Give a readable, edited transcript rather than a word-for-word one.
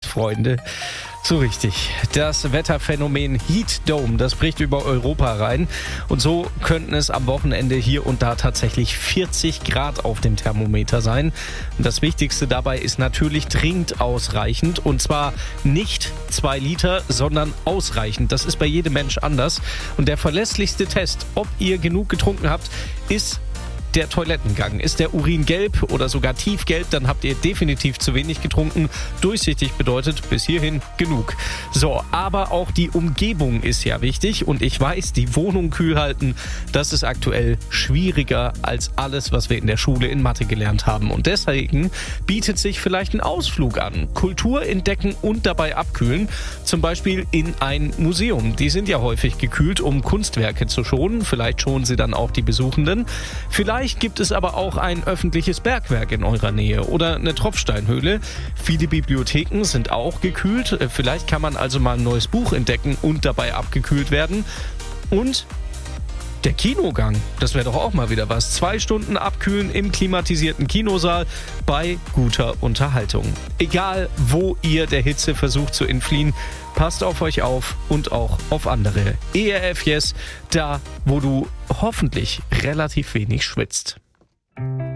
Freunde. So richtig. Das Wetterphänomen Heat Dome, das bricht über Europa rein. Und so könnten es am Wochenende hier und da tatsächlich 40 Grad auf dem Thermometer sein. Und das Wichtigste dabei ist natürlich dringend ausreichend. Und zwar nicht 2 Liter, sondern ausreichend. Das ist bei jedem Mensch anders. Und der verlässlichste Test, ob ihr genug getrunken habt, ist der Toilettengang. Ist der Urin gelb oder sogar tiefgelb, dann habt ihr definitiv zu wenig getrunken. Durchsichtig bedeutet bis hierhin genug. So, aber auch die Umgebung ist ja wichtig und ich weiß, die Wohnung kühl halten, das ist aktuell schwieriger als alles, was wir in der Schule in Mathe gelernt haben. Und deswegen bietet sich vielleicht ein Ausflug an. Kultur entdecken und dabei abkühlen. Zum Beispiel in ein Museum. Die sind ja häufig gekühlt, um Kunstwerke zu schonen. Vielleicht schonen sie dann auch die Besuchenden. Vielleicht gibt es aber auch ein öffentliches Bergwerk in eurer Nähe oder eine Tropfsteinhöhle. Viele Bibliotheken sind auch gekühlt. Vielleicht kann man also mal ein neues Buch entdecken und dabei abgekühlt werden. Und der Kinogang, das wäre doch auch mal wieder was. 2 Stunden abkühlen im klimatisierten Kinosaal bei guter Unterhaltung. Egal, wo ihr der Hitze versucht zu entfliehen, passt auf euch auf und auch auf andere. ERF Yes, da, wo du hoffentlich relativ wenig schwitzt.